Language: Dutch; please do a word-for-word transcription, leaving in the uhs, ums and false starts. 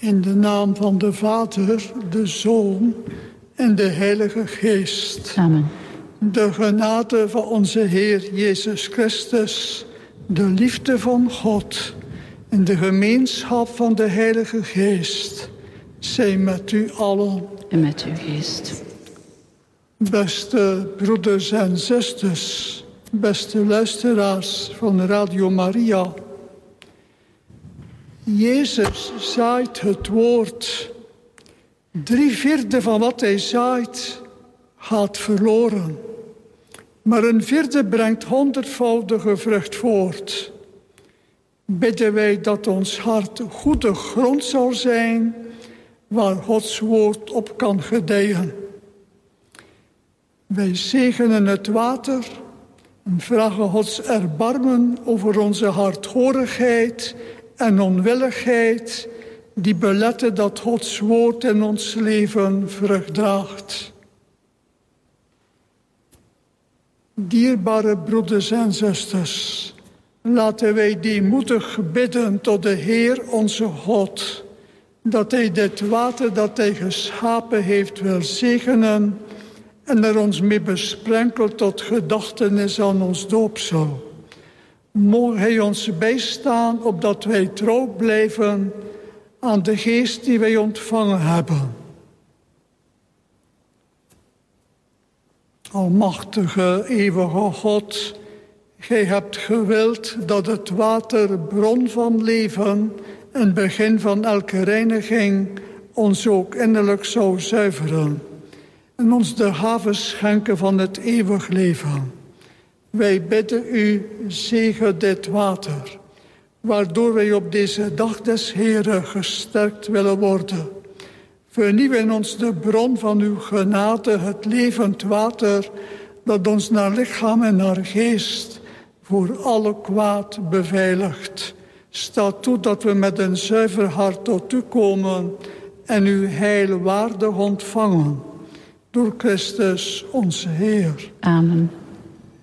In de naam van de Vader, de Zoon en de Heilige Geest. Amen. De genade van onze Heer Jezus Christus, de liefde van God en de gemeenschap van de Heilige Geest zijn met u allen. En met uw geest. Beste broeders en zusters, beste luisteraars van Radio Maria. Jezus zaait het woord. Drie vierde van wat hij zaait gaat verloren. Maar een vierde brengt honderdvoudige vrucht voort. Bidden wij dat ons hart goede grond zal zijn waar Gods woord op kan gedijen. Wij zegenen het water en vragen Gods erbarmen over onze hardhoorigheid en onwilligheid die beletten dat Gods woord in ons leven vrucht draagt. Dierbare broeders en zusters, laten wij deemoedig bidden tot de Heer onze God, dat hij dit water dat hij geschapen heeft wil zegenen en er ons mee besprenkelt tot gedachtenis aan ons doopsel. Moge hij ons bijstaan, opdat wij trouw blijven aan de geest die wij ontvangen hebben. Almachtige, eeuwige God, gij hebt gewild dat het water, bron van leven en begin van elke reiniging, ons ook innerlijk zou zuiveren en ons de haven schenken van het eeuwig leven. Wij bidden u, zegen dit water, waardoor wij op deze dag des Heeren gesterkt willen worden. Vernieuw in ons de bron van uw genade, het levend water, dat ons naar lichaam en naar geest voor alle kwaad beveiligt. Sta toe dat we met een zuiver hart tot u komen en uw heil waardig ontvangen. Door Christus onze Heer. Amen.